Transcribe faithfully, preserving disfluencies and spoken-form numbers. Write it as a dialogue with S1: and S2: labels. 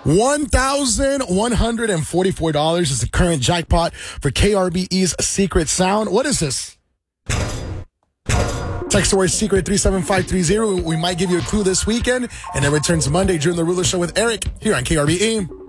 S1: one thousand one hundred forty-four dollars is the current jackpot for K R B E's Secret Sound. What is this? Text the word secret three seven five three zero. We might give you a clue this weekend, and it returns Monday during the Ruler Show with Eric here on K R B E.